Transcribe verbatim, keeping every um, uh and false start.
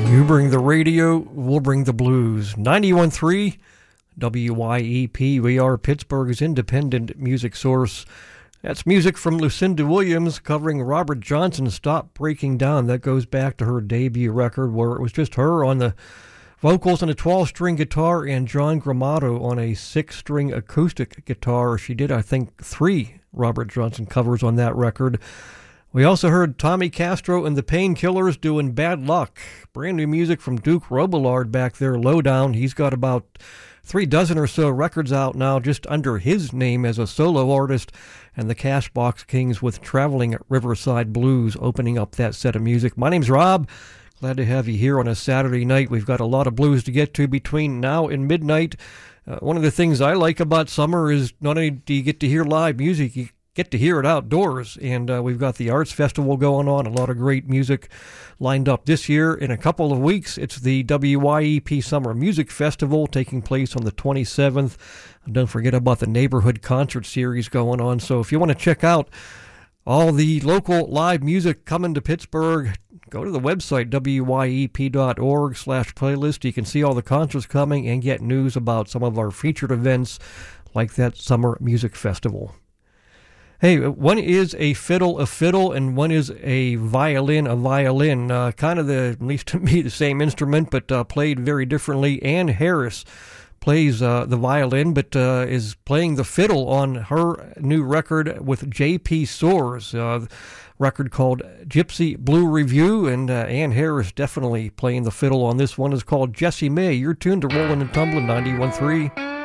You bring the radio, we'll bring the blues. ninety-one point three W Y E P. We are Pittsburgh's independent music source. That's music from Lucinda Williams covering Robert Johnson's Stop Breaking Down. That goes back to her debut record where it was just her on the vocals and a twelve-string guitar and John Gramato on a six-string acoustic guitar. She did, I think, three Robert Johnson covers on that record. We also heard Tommy Castro and the Painkillers doing Bad Luck. Brand new music from Duke Robillard back there, Lowdown. He's got about three dozen or so records out now just under his name as a solo artist. And the Cashbox Kings with Traveling Riverside Blues opening up that set of music. My name's Rob. Glad to have you here on a Saturday night. We've got a lot of blues to get to between now and midnight. Uh, one of the things I like about summer is not only do you get to hear live music, you get to hear it outdoors, and uh, we've got the Arts Festival going on, a lot of great music lined up this year. In a couple of weeks, it's the W Y E P Summer Music Festival taking place on the twenty-seventh. And don't forget about the Neighborhood Concert Series going on. So if you want to check out all the local live music coming to Pittsburgh, go to the website, W Y E P dot org slash playlist. You can see all the concerts coming and get news about some of our featured events like that Summer Music Festival. Hey, one is a fiddle a fiddle, and one is a violin a violin. Uh, kind of the, at least to me, the same instrument, but uh, played very differently. Ann Harris plays uh, the violin, but uh, is playing the fiddle on her new record with J P Soares, uh, record called Gypsy Blue Review, and uh, Ann Harris definitely playing the fiddle on this one. Is called Jessie May. You're tuned to Rollin' and Tumblin' ninety-one point three.